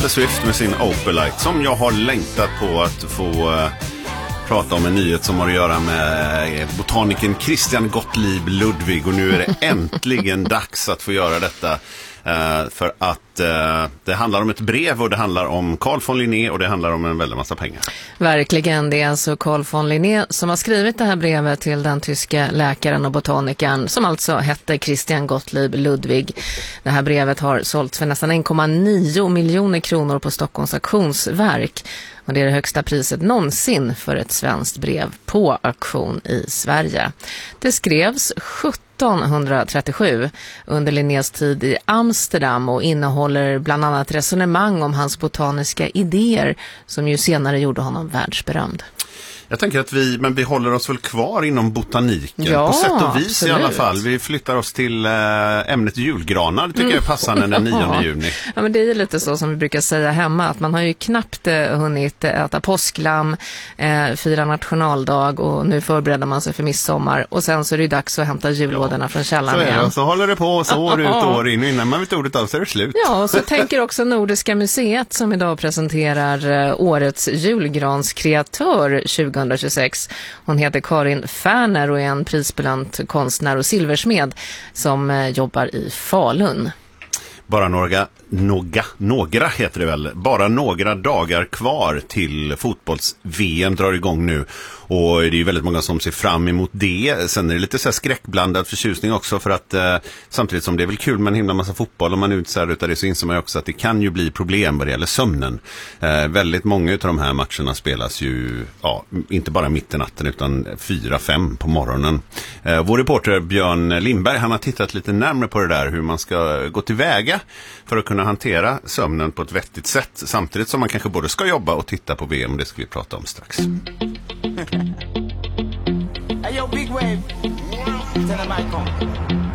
Taylor Swift med sin Opalite, som jag har längtat på att få prata om en nyhet som har att göra med botanikern Christian Gottlieb Ludwig, och nu är det äntligen dags att få göra detta. För att det handlar om ett brev, och det handlar om Carl von Linné, och det handlar om en väldigt massa pengar. Verkligen, det är alltså Carl von Linné som har skrivit det här brevet till den tyska läkaren och botanikern som alltså hette Christian Gottlieb Ludwig. Det här brevet har sålts för nästan 1,9 miljoner kronor på Stockholms auktionsverk. Och det är det högsta priset någonsin för ett svenskt brev på auktion i Sverige. Det skrevs 1737 under Linnés tid i Amsterdam och innehåller bland annat resonemang om hans botaniska idéer som ju senare gjorde honom världsberömd. Jag tänker att vi håller oss väl kvar inom botaniken, ja, på sätt och vis absolut. I alla fall. Vi flyttar oss till ämnet julgranar, det tycker jag är passande den 9 juni. Ja, men det är ju lite så som vi brukar säga hemma, att man har ju knappt hunnit äta påsklam, fira nationaldag, och nu förbereder man sig för midsommar, och sen så är det dags att hämta jullådorna från källaren igen. Och så håller det på så år ut och år in, och innan man vet ordet av så är det slut. Ja, och så tänker också Nordiska museet som idag presenterar årets julgranskreatör 2026. Hon heter Karin Färner och är en prisbelönt konstnär och silversmed som jobbar i Falun. Bara några heter det väl. Bara några dagar kvar till fotbolls-VM drar igång nu. Och det är ju väldigt många som ser fram emot det. Sen är det lite så här skräckblandad förtjusning också, för att samtidigt som det är väl kul med en himla massa fotboll, om man är utsatt utav det, så inser man ju också att det kan ju bli problem vad det gäller sömnen. Väldigt många utav de här matcherna spelas ju, inte bara mitt i natten utan 4-5 på morgonen. Vår reporter Björn Lindberg, han har tittat lite närmare på det där, hur man ska gå tillväga för att kunna hantera sömnen på ett vettigt sätt, samtidigt som man kanske både ska jobba och titta på VM, och det ska vi prata om strax. Hey yo, big wave. Tell them I come.